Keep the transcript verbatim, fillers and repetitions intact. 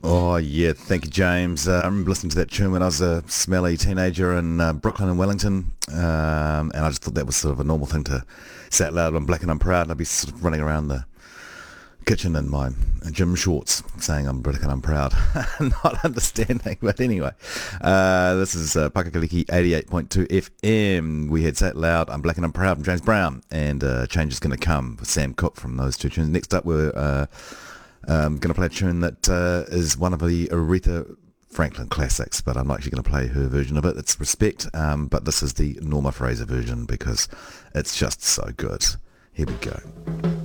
Oh yeah, thank you, James. Uh, I remember listening to that tune when I was a smelly teenager in uh, Brooklyn and Wellington, um, and I just thought that was sort of a normal thing to say out loud. I'm black and I'm proud, and I'd be sort of running around the kitchen in my gym shorts saying I'm black and I'm proud, not understanding. But anyway, uh, this is uh, Pakakaliki eighty-eight point two F M. We had Say It Loud, I'm black and I'm proud from James Brown, and uh, Change is going to come with Sam Cooke from those two tunes. Next up, we're uh, um, going to play a tune that uh, is one of the Aretha Franklin classics, but I'm not actually going to play her version of it. It's Respect, um, but this is the Norma Fraser version because it's just so good. Here we go.